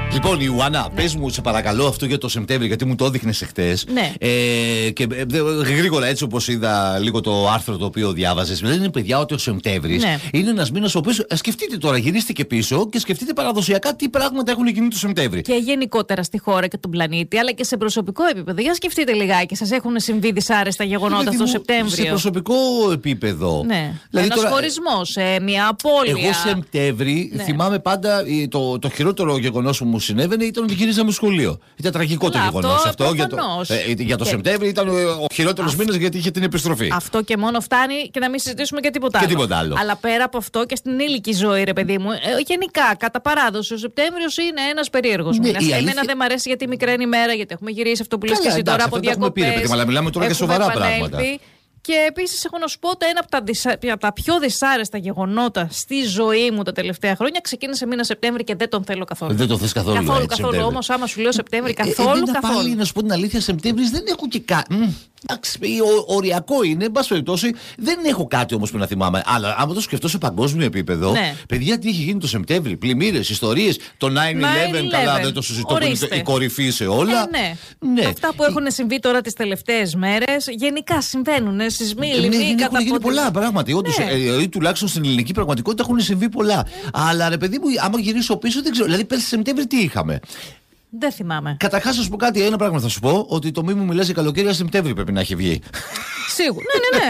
Λοιπόν, Ιωάννα, πες μου, σε παρακαλώ, αυτό για το Σεπτέμβρη, γιατί μου το έδειχνες εχθές. Ναι. Και γρήγορα, έτσι όπως είδα λίγο το άρθρο το οποίο διάβαζες, λένε παιδιά ότι ο Σεπτέμβρης είναι ένας μήνας ο οποίος. Σκεφτείτε τώρα, γυρίστηκε πίσω και σκεφτείτε παραδοσιακά τι πράγματα έχουν γίνει το Σεπτέμβρη. Και γενικότερα στη χώρα και τον πλανήτη, αλλά και σε προσωπικό επίπεδο. Για σκεφτείτε λιγάκι, σας έχουν συμβεί δυσάρεστα γεγονότα το Σεπτέμβριο. Σε προσωπικό επίπεδο. Ναι. Δηλαδή, ένας χωρισμός, μια απώλεια. Εγώ Σεπτέμβρη θυμάμαι πάντα το χειρότερο γεγονός που μου συνέβαινε ήταν ότι γυρίζαμε σχολείο. Ήταν τραγικό το γεγονός αυτό. Για το Σεπτέμβρη ήταν ο χειρότερος μήνας γιατί είχε την επιστροφή. Αυτό και μόνο φτάνει και να μην συζητήσουμε και τίποτα άλλο. Αλλά πέρα από αυτό και στην ήλικη ζωή, ρε παιδί μου, γενικά κατά παράδοση ο Σεπτέμβριος είναι ένας περίεργος μήνας. Εμένα δεν μ' αρέσει γιατί μικραίνει ημέρα, γιατί έχουμε γυρίσει αυτό που λες και εσύ τώρα από διακοπές. Αλλά μιλάμε τώρα για σοβαρά πράγματα. Και επίσης έχω να σου πω ότι ένα από τα πιο δυσάρεστα γεγονότα στη ζωή μου τα τελευταία χρόνια ξεκίνησε μήνα Σεπτέμβρη και δεν τον θέλω καθόλου. Δεν τον θες καθόλου. Καθόλου. Όμως, άμα σου λέω Σεπτέμβρη, καθόλου. Πάλι να σου πω την αλήθεια, Σεπτέμβρη δεν έχω και κάτι. Εντάξει, οριακό είναι, εν πάση περιπτώσει. Δεν έχω κάτι όμως που να θυμάμαι. Αλλά άμα το σκεφτώ σε παγκόσμιο επίπεδο, παιδιά, τι έχει γίνει το Σεπτέμβρη, πλημμύρες, ιστορίες, το 9/11, καλά, δεν το συζητώ, η κορυφή σε όλα. Αυτά που έχουν συμβεί τώρα τις τελευταίες μέρες, γενικά συμβαίνουν. Σεισμοί, λοιμοί, έχουν γίνει πολλά πράγματα. Όντως, τουλάχιστον στην ελληνική πραγματικότητα έχουν συμβεί πολλά. Αλλά ρε παιδί μου, άμα γυρίσω πίσω, δεν ξέρω. Δηλαδή, πέρσι Σεπτέμβρη τι είχαμε. Δεν θυμάμαι. Καταρχάς, θα σου πω κάτι, ένα πράγμα θα σου πω. Ότι το μη μου μιλάς για καλοκαίρια Σεπτέμβρη πρέπει να έχει βγει. Σίγουρα.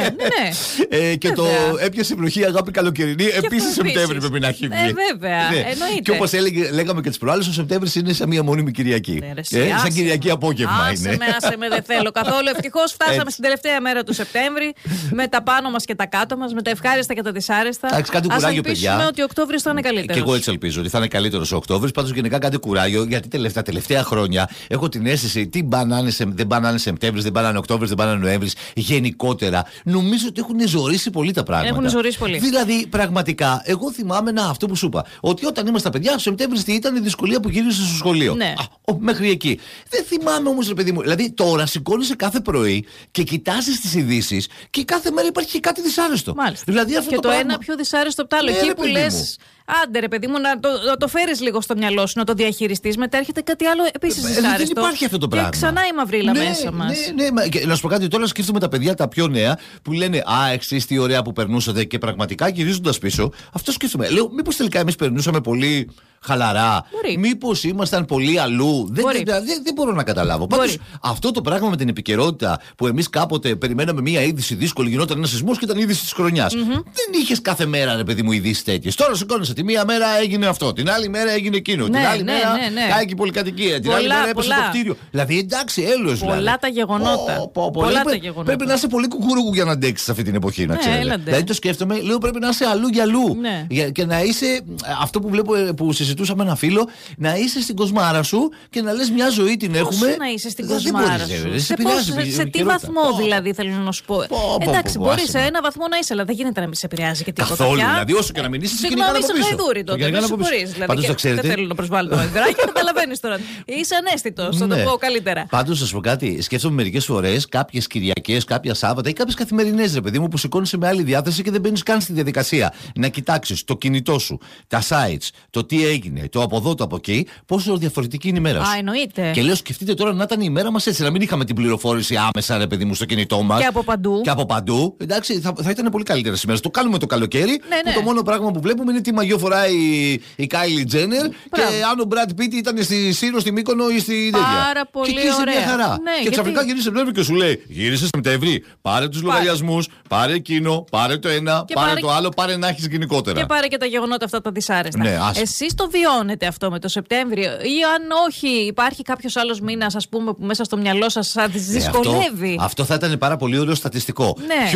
Ναι. Και το έπιασε βροχή αγάπη καλοκαιρινή, επίσης Σεπτέμβρη πρέπει να έχει βγει. Βέβαια. Εννοείται. Και όπως λέγαμε και τις προάλλες, ο Σεπτέμβρης είναι σαν μία μόνιμη Κυριακή. Σαν Κυριακή απόγευμα είναι. Άσε με, δεν θέλω καθόλου. Ευτυχώς φτάσαμε στην τελευταία μέρα του Σεπτέμβρη, με τα πάνω μας και τα κάτω μας, με τα ευχάριστα και τα δυσάρεστα. Ας ελπίσουμε ότι ο Οκτώβρης θα είναι καλύτερος. Και εγώ έτσι ελπίζω ότι θα είναι καλύτερος ο Οκτώβρης. Πάντως γενικά κάντε κουράγιο, γιατί τα τελευταία χρόνια έχω την αίσθηση δεν πάνε να είναι Σεπτέμβρης, δεν πάνε να είναι Οκτώβρης, δεν πάνε να είναι Νοέμβρης. Γενικότερα νομίζω ότι έχουν ζωρίσει πολύ τα πράγματα. Έχουν ζωρίσει πολύ. Δηλαδή, πραγματικά, εγώ θυμάμαι αυτό που σου είπα. Ότι όταν ήμασταν παιδιά, ο Σεπτέμβρης ήταν η δυσκολία που γύρισε στο σχολείο. Ναι. Μέχρι εκεί. Δεν θυμάμαι όμως, ρε παιδί μου. Δηλαδή, τώρα σηκώνεσαι κάθε πρωί και κοιτάζεις τις ειδήσεις και κάθε μέρα υπάρχει κάτι δυσάρεστο. Μάλιστα. Δηλαδή, αυτό και το πράγμα... ένα πιο δυσάρεστο από το άλλο. Εκεί που λες. Άντε ρε παιδί μου, να το φέρεις λίγο στο μυαλό σου, να το διαχειριστείς. Μετά έρχεται κάτι άλλο επίσης δυσάρεστο. Δεν υπάρχει αυτό το πράγμα. Και ξανά η μαυρίλα μέσα μας. Ναι. Και να σου πω κάτι, τώρα σκέφτομαι τα παιδιά τα πιο νέα που λένε εσείς τι ωραία που περνούσατε και πραγματικά γυρίζοντας πίσω, αυτό σκέφτομαι. Λέω, μήπως τελικά εμείς περνούσαμε πολύ χαλαρά, μήπως ήμασταν πολύ αλλού. Δεν μπορώ να καταλάβω. Πάντως αυτό το πράγμα με την επικαιρότητα που εμείς κάποτε περιμέναμε μία είδηση δύσκολη, γινόταν ένας σεισμός και ήταν η είδηση της χρονιάς. Δεν είχες κάθε μέρα, ρε παιδί μου, ειδήσεις τέτοιες. Τώρα σηκώνεσαι. Τη μία μέρα έγινε αυτό, την άλλη μέρα έγινε εκείνο. Την άλλη μέρα κάηκε η πολυκατοικία. Την άλλη μέρα έπεσε το κτίριο. Δηλαδή, εντάξει, έλεος. Πολλά τα γεγονότα. Πρέπει να είσαι πολύ κουκούρουκου για να αντέξεις αυτή την εποχή, να ξέρεις. Δηλαδή, το σκέφτομαι, λέω πρέπει να είσαι αλλού για αλλού. Και να είσαι, αυτό που βλέπω που συζητούσαμε ένα φίλο, να είσαι στην κοσμάρα σου και να λες μια ζωή την έχουμε. Πώς να είσαι στην κοσμάρα σου. Σε τι βαθμό δηλαδή θέλω να σου πω. Εντάξει, μπορεί σε ένα βαθμό να είσαι, αλλά δεν γίνεται να μην σε επηρεάζει και τίποτα. Καθόλου. Δηλαδή, όσο και να μην είσαι στην κοινωνία. Γαϊδούρι τότε. Δεν μπορείς. Δηλαδή, δεν θέλω να προσβάλλω το γαϊδουράκι. Καταλαβαίνεις τώρα. Είσαι ανέστητος. Θα το πω καλύτερα. Πάντως, να σου πω κάτι. Σκέφτομαι μερικές φορές κάποιες Κυριακές, κάποια Σάββατα ή κάποιες καθημερινές, ρε παιδί μου, που σηκώνεσαι με άλλη διάθεση και δεν μπαίνεις καν στη διαδικασία να κοιτάξεις το κινητό σου, τα sites, το τι έγινε, το από εδώ, το από εκεί, πόσο διαφορετική είναι η μέρα σου. Εννοείται. Και λέω, σκεφτείτε τώρα να ήταν η μέρα μας έτσι, να μην είχαμε την πληροφόρηση άμεσα, ρε παιδί μου, στο κινητό μας. Και από παντού. Εντάξει, θα ήταν πολύ καλύτερα σήμερα. Το κάνουμε το καλοκαίρι. Που το μόνο πράγμα που βλέπουμε είναι τι μαγιό φοράει η Κάιλι Τζένερ και αν ο Μπραντ Πίτ ήταν στη Σύρο, στη Μύκονο ή στη Δέντια. Πάρα πολύ ωραία. Μια χαρά. Και ξαφνικά γύρισε Σεπτέμβρη και σου λέει: γύρισε Σεπτέμβρη, πάρε τους λογαριασμούς, πάρε εκείνο, πάρε το ένα, πάρε το άλλο, πάρε να έχεις γενικότερα. Και πάρε και τα γεγονότα αυτά τα δυσάρεστα. Εσείς το βιώνετε αυτό με το Σεπτέμβριο, ή αν όχι, υπάρχει κάποιος άλλος μήνας, ας πούμε, που μέσα στο μυαλό σας σας δυσκολεύει. Αυτό θα ήταν πάρα πολύ ωραίο στατιστικό.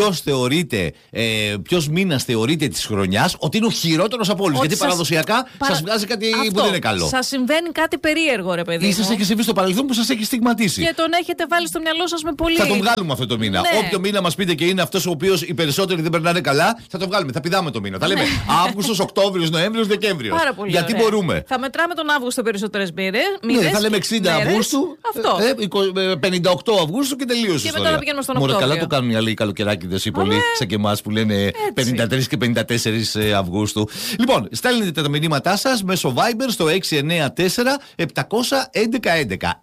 Ποιος μήνας θεωρείται της χρονιάς ότι είναι ο χειρότερος από όλους? Γιατί παραδοσιακά σας βγάζει κάτι που δεν είναι καλό. Σας συμβαίνει κάτι περίεργο, ρε παιδί. Ή σας έχει συμβεί στο παρελθόν που σας έχει στιγματίσει. Και τον έχετε βάλει στο μυαλό σας με πολύ. Θα τον βγάλουμε αυτό το μήνα. Όποιο μήνα μας πείτε και είναι αυτός ο οποίος οι περισσότεροι δεν περνάνε καλά, θα τον βγάλουμε. Θα πηδάμε το μήνα. Θα λέμε Αύγουστος, Οκτώβριος, Νοέμβριος, Δεκέμβριος. Πάρα πολύ. Γιατί μπορούμε. Θα μετράμε τον Αύγουστο περισσότερες μήνες. Ναι, θα λέμε 60 Αυγούστου, 58 Αυγούστου και τελείωσε. Και μετά να πηγαίνουμε στον Οκτώβριο. Καλά το κάνουν οι άλλοι καλοκαιράκιδες, οι πολλοί σαν και εμάς που λένε 53 και 54 Αυγούστου. Λοιπόν, στέλνετε τα μηνύματά σας μέσω Viber στο 694-711-11.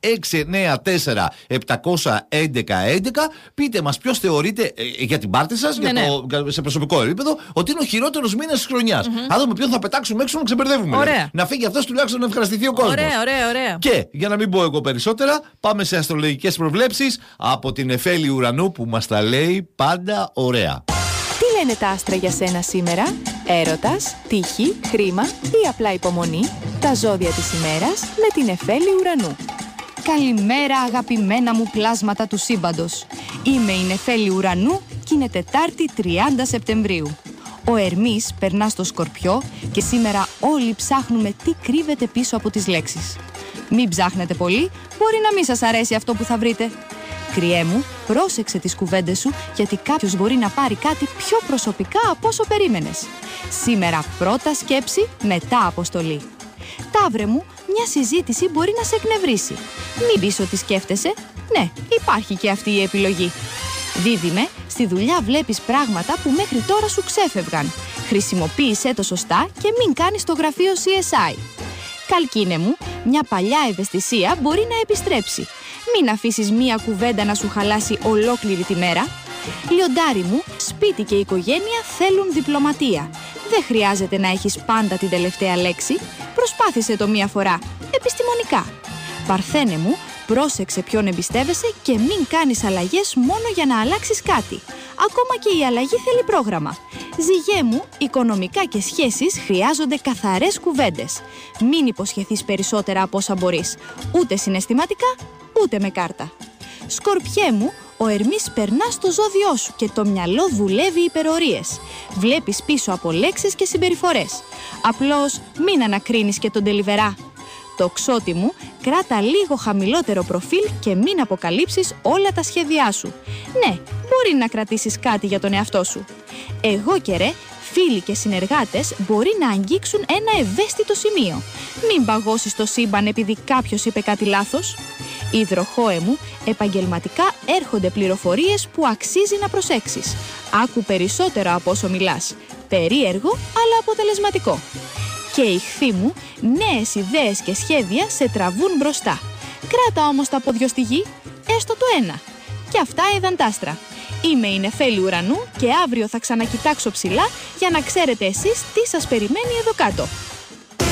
694-711-11. Πείτε μας ποιος θεωρείτε για την πάρτι σας, σε προσωπικό επίπεδο, ότι είναι ο χειρότερος μήνας της χρονιάς. Αν δούμε ποιον θα πετάξουμε έξω να ξεμπερδεύουμε. Να φύγει αυτός τουλάχιστον να ευχαριστηθεί ο κόσμος. Ωραία. Και για να μην πω εγώ περισσότερα, πάμε σε αστρολογικές προβλέψεις από την Εφέλη Ουρανού που μας τα λέει πάντα ωραία. Τι λένε τα άστρα για σένα σήμερα? Έρωτας, τύχη, χρήμα ή απλά υπομονή? Τα ζώδια της ημέρας με την Εφέλη Ουρανού. Καλημέρα αγαπημένα μου πλάσματα του σύμπαντος. Είμαι η Νεφέλη Ουρανού και είναι Τετάρτη 30 Σεπτεμβρίου. Ο Ερμής περνά στο Σκορπιό και σήμερα όλοι ψάχνουμε τι κρύβεται πίσω από τις λέξεις. Μην ψάχνετε πολύ, μπορεί να μην σας αρέσει αυτό που θα βρείτε. Κριέ μου, πρόσεξε τις κουβέντες σου, γιατί κάποιος μπορεί να πάρει κάτι πιο προσωπικά από όσο περίμενες. Σήμερα πρώτα σκέψη, μετά αποστολή. Ταύρε μου, μια συζήτηση μπορεί να σε εκνευρίσει. Μην πεις ότι σκέφτεσαι. Ναι, υπάρχει και αυτή η επιλογή. Δίδυμε, στη δουλειά βλέπεις πράγματα που μέχρι τώρα σου ξέφευγαν. Χρησιμοποίησέ το σωστά και μην κάνεις το γραφείο CSI. Καλκίνε μου, μια παλιά ευαισθησία μπορεί να επιστρέψει. Μην αφήσεις μία κουβέντα να σου χαλάσει ολόκληρη τη μέρα. Λιοντάρι μου, σπίτι και οικογένεια θέλουν διπλωματία. Δεν χρειάζεται να έχεις πάντα την τελευταία λέξη. Προσπάθησε το μία φορά, επιστημονικά. Παρθένε μου, πρόσεξε ποιον εμπιστεύεσαι και μην κάνεις αλλαγές μόνο για να αλλάξεις κάτι. Ακόμα και η αλλαγή θέλει πρόγραμμα. Ζυγέ μου, οικονομικά και σχέσεις χρειάζονται καθαρές κουβέντες. Μην υποσχεθείς περισσότερα από όσα μπορείς. Ούτε συναισθηματικά, ούτε με κάρτα. Σκορπιέ μου, ο Ερμής περνά στο ζώδιό σου και το μυαλό δουλεύει υπερορίες. Βλέπεις πίσω από λέξεις και συμπεριφορές. Απλώς μην ανακρίνεις και τον τελιβερά. Τοξότη μου, κράτα λίγο χαμηλότερο προφίλ και μην αποκαλύψεις όλα τα σχέδιά σου. Ναι, μπορεί να κρατήσεις κάτι για τον εαυτό σου. Εγώ και ρε, φίλοι και συνεργάτες μπορεί να αγγίξουν ένα ευαίσθητο σημείο. Μην παγώσεις το σύμπαν επειδή κάποιος είπε κάτι λάθος. Υδροχόε μου, επαγγελματικά έρχονται πληροφορίες που αξίζει να προσέξεις. Άκου περισσότερο από όσο μιλάς. Περίεργο, αλλά αποτελεσματικό. Και Ιχθύ μου, νέες ιδέες και σχέδια σε τραβούν μπροστά. Κράτα όμως τα πόδια στη γη, έστω το ένα. Και αυτά είδαν τ' άστρα. Είμαι η Νεφέλη Ουρανού και αύριο θα ξανακοιτάξω ψηλά για να ξέρετε εσείς τι σας περιμένει εδώ κάτω.